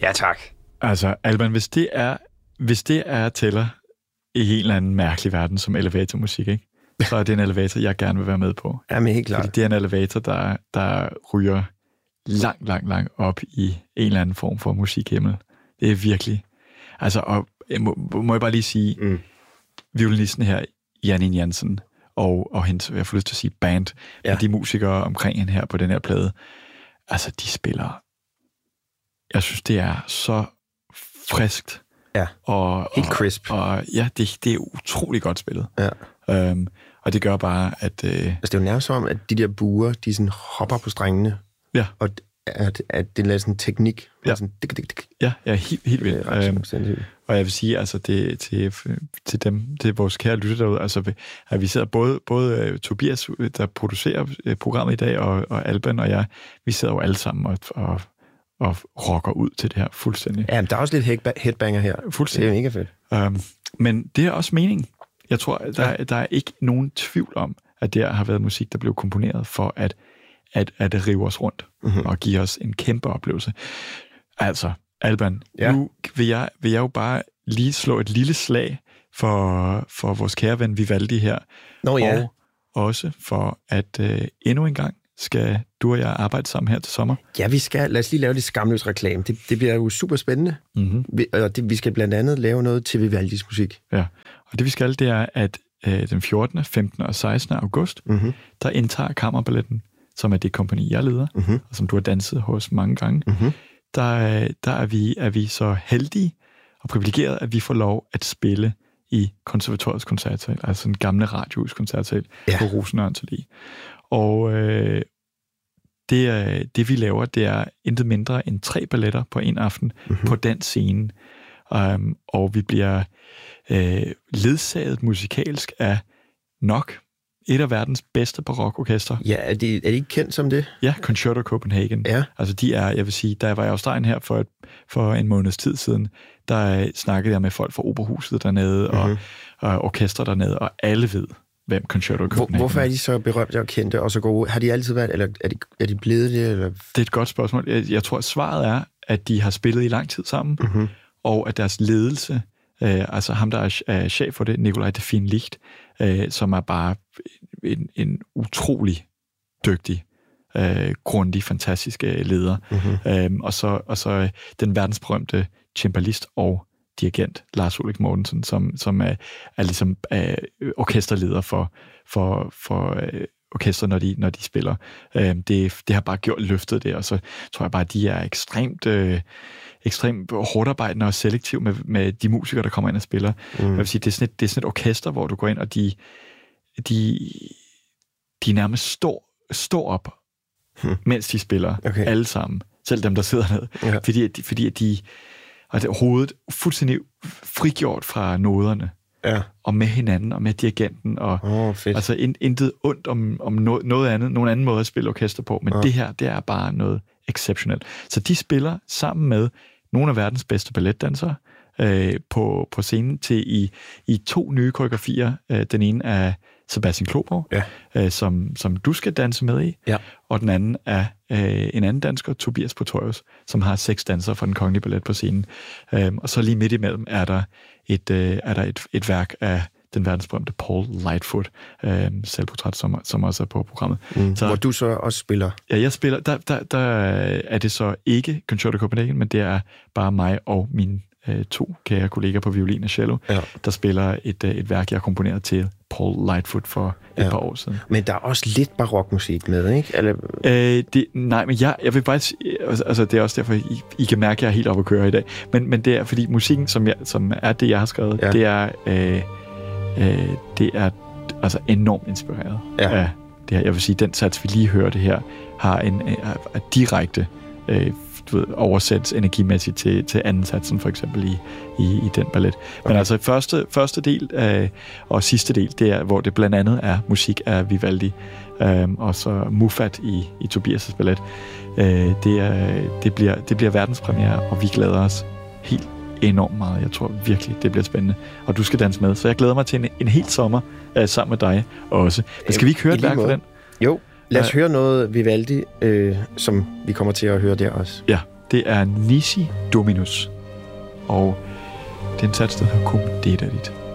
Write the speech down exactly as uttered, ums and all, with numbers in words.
Ja, tak. Altså, Alban, hvis det er, hvis det er tæller i en eller anden mærkelig verden som elevatormusik, ikke? Så er det en elevator, jeg gerne vil være med på. Jamen, helt klart. Fordi det er en elevator, der, der ryger langt, langt, langt op i en eller anden form for musikhimmel. Det er virkelig... Altså, og må, må jeg bare lige sige, mm. violinisten her, Janine Jensen, og, og hendes, jeg får lyst til at sige, band, ja. de musikere omkring hende her på den her plade, altså, de spiller... Jeg synes, det er så friskt. Ja, og, helt crisp. Og, og ja, det, det er utrolig godt spillet. Ja. Um, og det gør bare, at... Øh, altså, det er jo nærmest som om, at de der buer, de sådan hopper på strengene. Ja. Og at, at det er sådan en teknik. Ja, sådan, dik, dik, dik. ja, ja helt, helt vildt. Um, og jeg vil sige, altså, det, til, til dem, til vores kære lytter derude, altså, at vi sidder både, både uh, Tobias, der producerer uh, programmet i dag, og, og Alban og jeg, vi sidder jo alle sammen og... og og rocker ud til det her fuldstændig. Ja, men der er også lidt headbanger her. Fuldstændig. Det er mega fedt. Um, men det er også meningen. Jeg tror, der, ja. der er ikke nogen tvivl om, at det har været musik, der blev komponeret for at, at, at rive os rundt mm-hmm. og give os en kæmpe oplevelse. Altså, Alban, ja. nu vil jeg, vil jeg jo bare lige slå et lille slag for, for vores kære ven Vivaldi her. Nå ja. Og også for, at øh, endnu en gang skal du og jeg arbejde sammen her til sommer? Ja, vi skal. Lad os lige lave lidt skamløs reklame. Det, det bliver jo super spændende. Mm-hmm. Vi, og det, vi skal blandt andet lave noget til Vivaldis musik. Ja, og det vi skal, det er, at øh, den fjortende, femtende og sekstende august, mm-hmm. der indtager Kammerballetten, som er det kompagni, jeg leder, mm-hmm. og som du har danset hos mange gange. Mm-hmm. Der, der er, vi, er vi så heldige og privilegerede, at vi får lov at spille i konservatoriets koncertsal, altså en gamle radiohus koncertsal ja. på Rosenørns Allé. Og øh, det, det, vi laver, det er intet mindre end tre balletter på en aften mm-hmm. på den scene. Um, og vi bliver øh, ledsaget musikalsk af nok et af verdens bedste barokorkester. Ja, er de, er de ikke kendt som det? Ja, Concerto Copenhagen. Ja. Altså de er, jeg vil sige, da jeg var i Australien her for, et, for en måneds tid siden, der snakkede jeg med folk fra Operahuset dernede, mm-hmm. og, og orkester dernede, og alle ved, hvem Concerto Copenhagen. Hvorfor er de så berømte og kendte og så gode? Har de altid været, eller er de, er de blevet det? Eller? Det er et godt spørgsmål. Jeg, jeg tror, at svaret er, at de har spillet i lang tid sammen, mm-hmm. og at deres ledelse, øh, altså ham, der er, er chef for det, Nikolaj de Fien Licht, øh, som er bare en, en utrolig dygtig, øh, grundig, fantastisk øh, leder. Mm-hmm. Øhm, og, så, og så den verdensberømte cembalist og dirigent, Lars Ulrik Mortensen, som, som er, er ligesom er orkesterleder for, for, for øh, orkester, når de, når de spiller. Øhm, det, det har bare gjort løftet det, og så tror jeg bare, at de er ekstremt, øh, ekstremt hårdarbejdende og selektiv med, med de musikere, der kommer ind og spiller. Mm. Jeg vil sige, det er, sådan et, det er sådan et orkester, hvor du går ind, og de, de, de nærmest står, står op, hmm. mens de spiller, okay. alle sammen. Selv dem, der sidder ned. Ja. Fordi, at de, fordi at de og det er hovedet fuldstændig frigjort fra noderne. Ja. Og med hinanden, og med dirigenten. Og, oh, fedt. Altså in, intet ondt om, om noget, noget andet, nogen anden måde at spille orkester på. Men oh. det her, det er bare noget exceptionelt. Så de spiller sammen med nogle af verdens bedste balletdansere øh, på, på scenen til i, i to nye koreografier. Øh, den ene er Sebastian Kloborg, ja. øh, som, som du skal danse med i. Ja. Og den anden er øh, en anden dansker, Tobias Portorius, som har seks dansere fra den Kongelige Ballet på scenen. Øhm, og så lige midt imellem er der et, øh, er der et, et værk af den verdensberømte Paul Lightfoot, øh, selvportræt, som, som også er på programmet. Mm, så, hvor du så også spiller? Ja, jeg spiller. Der, der, der er det så ikke Concerto Copenhagen, men det er bare mig og mine øh, to kære kolleger på violin og cello, ja. der spiller et, øh, et værk, jeg har komponeret til Paul Lightfoot for et ja. par år siden. Men der er også lidt barokmusik med, ikke? Eller... Øh, det, nej, men jeg, jeg vil bare sige, altså det er også derfor, I, I kan mærke, at jeg er helt oppe at køre i dag. Men, men det er, fordi musikken, som, jeg, som er det, jeg har skrevet, ja. det er, øh, øh, det er altså enormt inspireret ja. af det her. Jeg vil sige, den sats, vi lige hørte her, har en er, er direkte øh, du ved, oversættes energimæssigt til, til anden satsen, for eksempel i, i, i den ballet. Men okay. altså første, første del øh, og sidste del, det er, hvor det blandt andet er musik af Vivaldi, øh, og så Muffat i, i Tobias' ballet. Øh, det, er, det, bliver, det bliver verdenspremiere, og vi glæder os helt enormt meget. Jeg tror virkelig, det bliver spændende. Og du skal danse med. Så jeg glæder mig til en, en hel sommer øh, sammen med dig også. Men skal vi ikke høre et værk for den? Jo. Lad os høre noget Vivaldi, øh, som vi kommer til at høre der også. Ja, det er Nisi Dominus. Og den sats, der hedder Cum Dedit.